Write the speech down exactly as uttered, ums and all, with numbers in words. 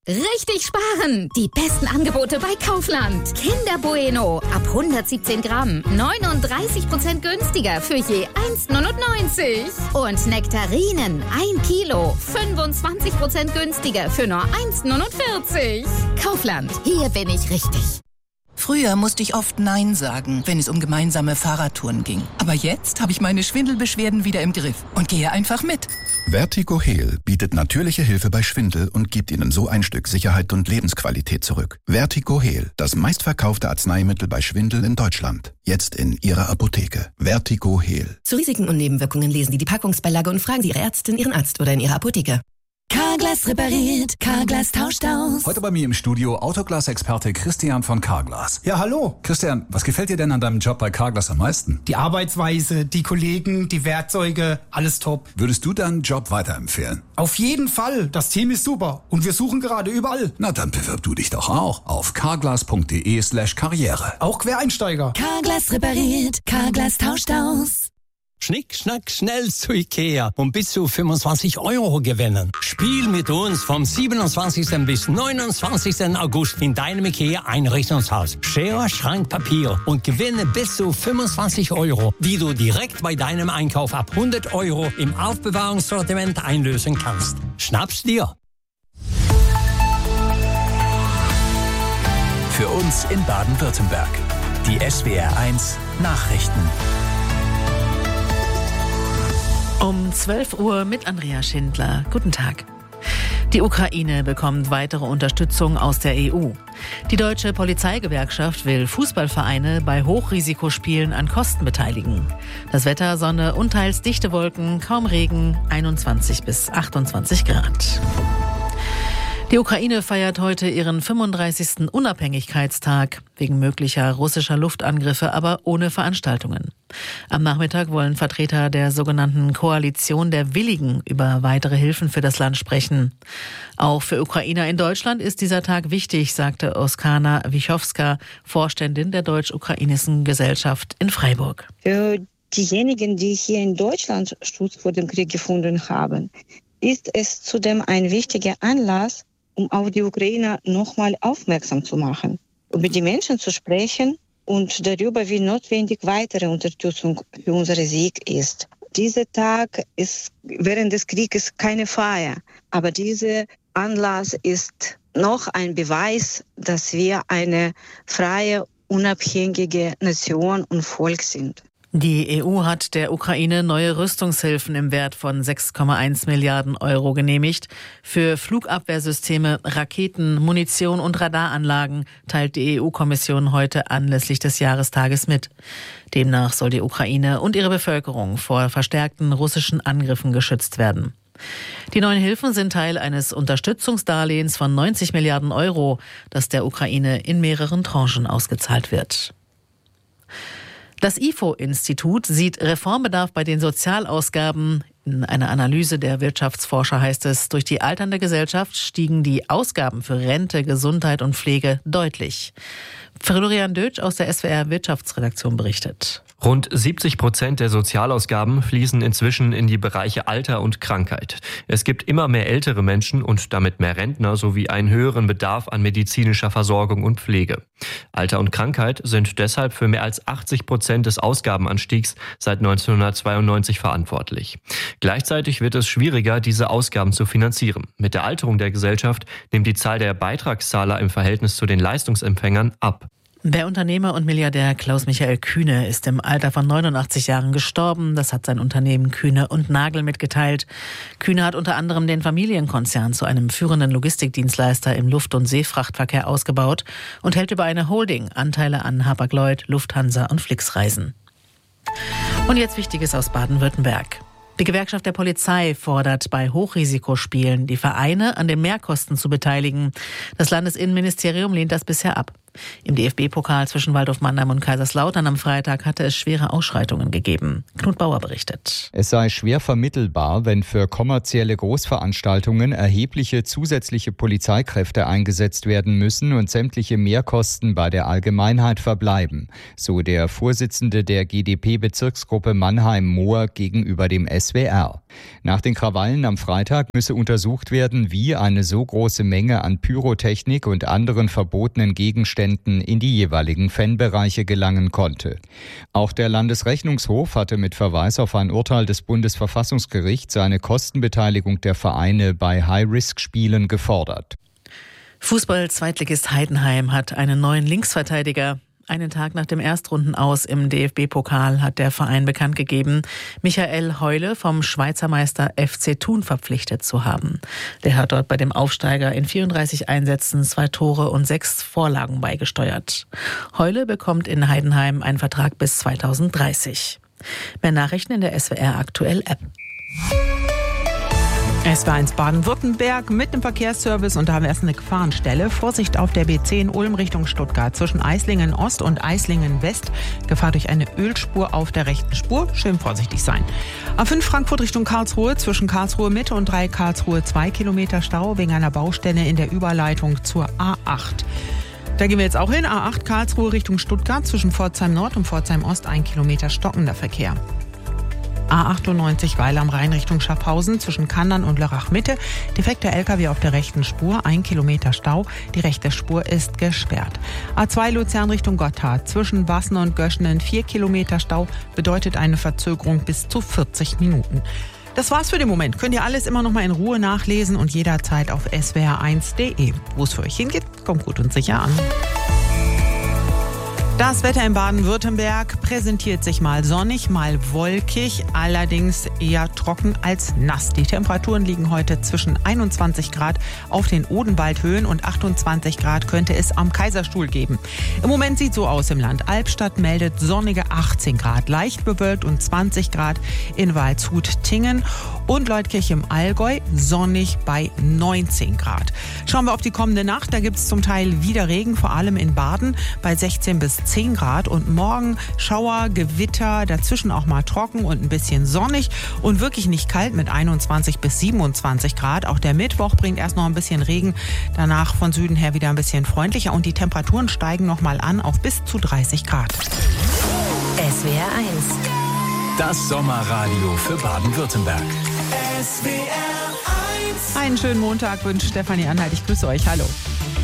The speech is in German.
Richtig sparen! Die besten Angebote bei Kaufland. Kinder Bueno ab hundertsiebzehn Gramm. neununddreißig Prozent günstiger für je eins neunundneunzig. Und Nektarinen ein Kilo. fünfundzwanzig Prozent günstiger für nur eins neunundvierzig. Kaufland, hier bin ich richtig. Früher musste ich oft Nein sagen, wenn es um gemeinsame Fahrradtouren ging. Aber jetzt habe ich meine Schwindelbeschwerden wieder im Griff und gehe einfach mit. Vertigo Heal bietet natürliche Hilfe bei Schwindel und gibt Ihnen so ein Stück Sicherheit und Lebensqualität zurück. Vertigo Heal, das meistverkaufte Arzneimittel bei Schwindel in Deutschland. Jetzt in Ihrer Apotheke. Vertigo Heal. Zu Risiken und Nebenwirkungen lesen Sie die Packungsbeilage und fragen Sie Ihre Ärztin, Ihren Arzt oder in Ihrer Apotheke. Carglass repariert, Carglass tauscht aus. Heute bei mir im Studio Autoglas-Experte Christian von Carglass. Ja, hallo. Christian, was gefällt dir denn an deinem Job bei Carglass am meisten? Die Arbeitsweise, die Kollegen, die Werkzeuge, alles top. Würdest du deinen Job weiterempfehlen? Auf jeden Fall. Das Team ist super. Und wir suchen gerade überall. Na, dann bewirb du dich doch auch auf carglass.de slash karriere. Auch Quereinsteiger. Carglass repariert, Carglass tauscht aus. Schnick, schnack, schnell zu Ikea und bis zu fünfundzwanzig Euro gewinnen. Spiel mit uns vom siebenundzwanzigsten bis neunundzwanzigsten August in deinem Ikea-Einrichtungshaus. Schere, Schrank, Papier und gewinne bis zu fünfundzwanzig Euro, die du direkt bei deinem Einkauf ab hundert Euro im Aufbewahrungssortiment einlösen kannst. Schnapp's dir! Für uns in Baden-Württemberg. Die S W R eins Nachrichten. Um zwölf Uhr mit Andrea Schindler. Guten Tag. Die Ukraine bekommt weitere Unterstützung aus der E U. Die deutsche Polizeigewerkschaft will Fußballvereine bei Hochrisikospielen an Kosten beteiligen. Das Wetter: Sonne und teils dichte Wolken, kaum Regen, einundzwanzig bis achtundzwanzig Grad. Die Ukraine feiert heute ihren fünfunddreißigsten Unabhängigkeitstag, wegen möglicher russischer Luftangriffe, aber ohne Veranstaltungen. Am Nachmittag wollen Vertreter der sogenannten Koalition der Willigen über weitere Hilfen für das Land sprechen. Auch für Ukrainer in Deutschland ist dieser Tag wichtig, sagte Oskana Wichowska, Vorständin der Deutsch-Ukrainischen Gesellschaft in Freiburg. Für diejenigen, die hier in Deutschland Schutz vor dem Krieg gefunden haben, ist es zudem ein wichtiger Anlass, um auf die Ukraine nochmal aufmerksam zu machen, über die Menschen zu sprechen und darüber, wie notwendig weitere Unterstützung für unseren Sieg ist. Dieser Tag ist während des Krieges keine Feier, aber dieser Anlass ist noch ein Beweis, dass wir eine freie, unabhängige Nation und Volk sind. Die E U hat der Ukraine neue Rüstungshilfen im Wert von sechs Komma eins Milliarden Euro genehmigt. Für Flugabwehrsysteme, Raketen, Munition und Radaranlagen teilt die E U-Kommission heute anlässlich des Jahrestages mit. Demnach soll die Ukraine und ihre Bevölkerung vor verstärkten russischen Angriffen geschützt werden. Die neuen Hilfen sind Teil eines Unterstützungsdarlehens von neunzig Milliarden Euro, das der Ukraine in mehreren Tranchen ausgezahlt wird. Das I F O-Institut sieht Reformbedarf bei den Sozialausgaben. In einer Analyse der Wirtschaftsforscher heißt es, durch die alternde Gesellschaft stiegen die Ausgaben für Rente, Gesundheit und Pflege deutlich. Florian Dötsch aus der S W R Wirtschaftsredaktion berichtet. Rund siebzig Prozent der Sozialausgaben fließen inzwischen in die Bereiche Alter und Krankheit. Es gibt immer mehr ältere Menschen und damit mehr Rentner sowie einen höheren Bedarf an medizinischer Versorgung und Pflege. Alter und Krankheit sind deshalb für mehr als achtzig Prozent des Ausgabenanstiegs seit neunzehnhundertzweiundneunzig verantwortlich. Gleichzeitig wird es schwieriger, diese Ausgaben zu finanzieren. Mit der Alterung der Gesellschaft nimmt die Zahl der Beitragszahler im Verhältnis zu den Leistungsempfängern ab. Der Unternehmer und Milliardär Klaus-Michael Kühne ist im Alter von neunundachtzig Jahren gestorben. Das hat sein Unternehmen Kühne und Nagel mitgeteilt. Kühne hat unter anderem den Familienkonzern zu einem führenden Logistikdienstleister im Luft- und Seefrachtverkehr ausgebaut und hält über eine Holding Anteile an Hapag-Lloyd, Lufthansa und Flixreisen. Und jetzt Wichtiges aus Baden-Württemberg. Die Gewerkschaft der Polizei fordert bei Hochrisikospielen die Vereine an den Mehrkosten zu beteiligen. Das Landesinnenministerium lehnt das bisher ab. Im D F B-Pokal zwischen Waldhof Mannheim und Kaiserslautern am Freitag hatte es schwere Ausschreitungen gegeben. Knut Bauer berichtet. Es sei schwer vermittelbar, wenn für kommerzielle Großveranstaltungen erhebliche zusätzliche Polizeikräfte eingesetzt werden müssen und sämtliche Mehrkosten bei der Allgemeinheit verbleiben, so der Vorsitzende der G d P-Bezirksgruppe Mannheim-Moor gegenüber dem S W R. Nach den Krawallen am Freitag müsse untersucht werden, wie eine so große Menge an Pyrotechnik und anderen verbotenen Gegenständen in die jeweiligen Fanbereiche gelangen konnte. Auch der Landesrechnungshof hatte mit Verweis auf ein Urteil des Bundesverfassungsgerichts eine Kostenbeteiligung der Vereine bei High-Risk-Spielen gefordert. Fußball-Zweitligist Heidenheim hat einen neuen Linksverteidiger. Einen Tag nach dem Erstrundenaus im D F B-Pokal hat der Verein bekannt gegeben, Michael Heule vom Schweizer Meister F C Thun verpflichtet zu haben. Der hat dort bei dem Aufsteiger in vierunddreißig Einsätzen zwei Tore und sechs Vorlagen beigesteuert. Heule bekommt in Heidenheim einen Vertrag bis zweitausenddreißig. Mehr Nachrichten in der S W R Aktuell App. S W R eins Baden-Württemberg mit dem Verkehrsservice und da haben wir erst eine Gefahrenstelle. Vorsicht auf der B zehn Ulm Richtung Stuttgart zwischen Eislingen Ost und Eislingen West. Gefahr durch eine Ölspur auf der rechten Spur. Schön vorsichtig sein. A fünf Frankfurt Richtung Karlsruhe zwischen Karlsruhe Mitte und drei Karlsruhe zwei Kilometer Stau wegen einer Baustelle in der Überleitung zur A acht. Da gehen wir jetzt auch hin. A acht Karlsruhe Richtung Stuttgart zwischen Pforzheim Nord und Pforzheim Ost ein Kilometer stockender Verkehr. A achtundneunzig Weil am Rhein Richtung Schaffhausen zwischen Kandern und Lörrach Mitte. Defekter L K W auf der rechten Spur, ein Kilometer Stau. Die rechte Spur ist gesperrt. A zwei Luzern Richtung Gotthard zwischen Wassen und Göschenen vier Kilometer Stau bedeutet eine Verzögerung bis zu vierzig Minuten. Das war's für den Moment. Könnt ihr alles immer noch mal in Ruhe nachlesen und jederzeit auf S W R eins punkt de. Wo es für euch hingeht, kommt gut und sicher an. Das Wetter in Baden-Württemberg präsentiert sich mal sonnig, mal wolkig, allerdings eher trocken als nass. Die Temperaturen liegen heute zwischen einundzwanzig Grad auf den Odenwaldhöhen und achtundzwanzig Grad könnte es am Kaiserstuhl geben. Im Moment sieht so aus im Land. Albstadt meldet sonnige achtzehn Grad, leicht bewölkt und zwanzig Grad in Waldshut-Tingen und Leutkirch im Allgäu sonnig bei neunzehn Grad. Schauen wir auf die kommende Nacht, da gibt es zum Teil wieder Regen, vor allem in Baden bei sechzehn bis zehn Grad und morgen Schauer, Gewitter, dazwischen auch mal trocken und ein bisschen sonnig und wirklich nicht kalt mit einundzwanzig bis siebenundzwanzig Grad. Auch der Mittwoch bringt erst noch ein bisschen Regen, danach von Süden her wieder ein bisschen freundlicher und die Temperaturen steigen noch mal an auf bis zu dreißig Grad. S W R eins. Das Sommerradio für Baden-Württemberg. S W R eins. Einen schönen Montag wünscht Stefanie Anhalt. Ich grüße euch. Hallo.